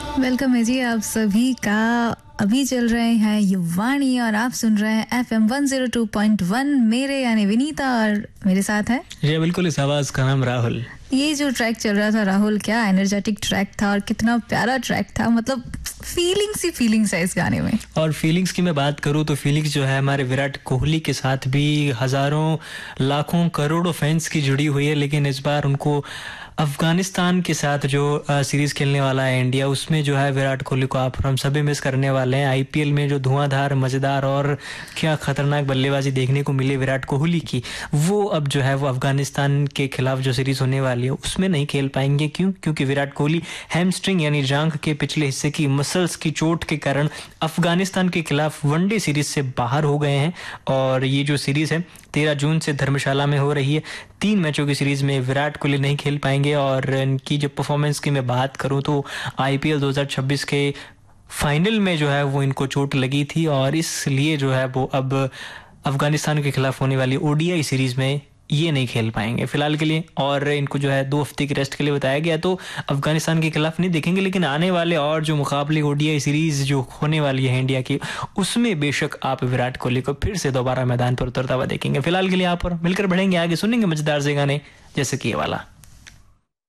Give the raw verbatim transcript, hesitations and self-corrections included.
Welcome है जी आप सभी का। अभी चल रहे हैं युवाणी और आप सुन रहे हैं F M one zero two point one. मेरे यानी विनीता और मेरे साथ है जी बिल्कुल, इस आवाज का नाम राहुल। ये जो ट्रैक चल रहा था राहुल, क्या एनर्जेटिक ट्रैक था और कितना प्यारा ट्रैक था। मतलब फीलिंग्स ही फीलिंग्स है इस गाने में। और फीलिंग्स की मैं बात करूं तो फीलिंग्स जो है हमारे विराट कोहली के साथ भी हजारों लाखों करोड़ों फैंस की जुड़ी हुई है, लेकिन इस बार उनको अफगानिस्तान के साथ जो सीरीज खेलने वाला है इंडिया, उसमें जो है विराट कोहली को आप हम सभी मिस करने वाले हैं। आईपीएल में जो धुआंधार मजेदार और क्या खतरनाक बल्लेबाजी देखने को मिली विराट कोहली की, वो अब जो है वो अफगानिस्तान के खिलाफ जो सीरीज होने वाली है उसमें नहीं खेल पाएंगे। क्यों? क्योंकि विराट कोहली हैमस्ट्रिंग यानी जांघ के पिछले हिस्से की मसल्स की चोट के कारण अफगानिस्तान के खिलाफ वनडे सीरीज से बाहर हो गए हैं। और ये जो सीरीज है तेरह जून से धर्मशाला में हो रही है। तीन मैचों की सीरीज में विराट कोहली नहीं खेल पाएंगे। और इनकी जो परफॉर्मेंस की मैं बात करूं तो आईपीएल दो हज़ार छब्बीस के फाइनल में जो है वो इनको चोट लगी थी और इसलिए जो है वो अब अफगानिस्तान के खिलाफ होने वाली ओडीआई सीरीज में ये नहीं खेल पाएंगे फिलहाल के लिए। और इनको जो है दो हफ्ते की रेस्ट के लिए बताया गया, तो अफगानिस्तान के खिलाफ नहीं देखेंगे, लेकिन आने वाले और जो मुकाबले ओडीआई सीरीज जो होने वाली है इंडिया की, उसमें बेशक आप विराट कोहली को फिर से दोबारा मैदान पर उतरता हुआ देखेंगे। फिलहाल के लिए आप और मिलकर बढ़ेंगे आगे, सुनेंगे मजेदार से गाने जैसे कि ये वाला।